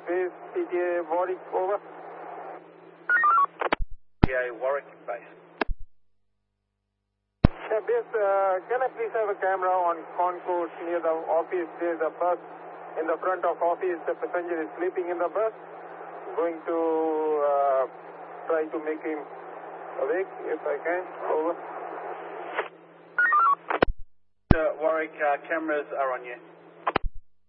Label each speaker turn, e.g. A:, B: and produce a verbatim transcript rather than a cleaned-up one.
A: base, P T A Warwick, over.
B: P T A Warwick base.
A: Yeah, base, uh, can I please have a camera on concourse near the office? There's a bus in the front of office. The passenger is sleeping in the bus. Going to uh, try to make him awake if I can. Over.
B: Uh, Warwick, uh, cameras are on you.